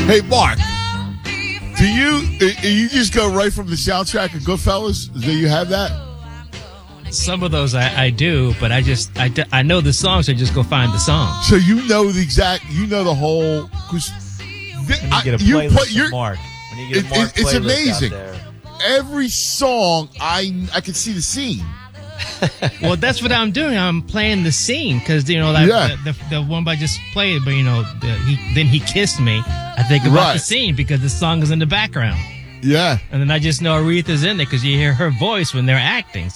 Hey, Mark, do you just go right from the soundtrack of Goodfellas? Do you have that? Some of those I do, but I know the songs. I just go find the song. So you know the whole. When you get a playlist of Mark. When you get a Mark it's playlist amazing. out there. Every song, I can see the scene. Well, that's what I'm doing. I'm playing the scene because the one I just played, but then he kissed me. I think about the scene because the song is in the background. Yeah, and then I just know Aretha's in there because you hear her voice when they're acting.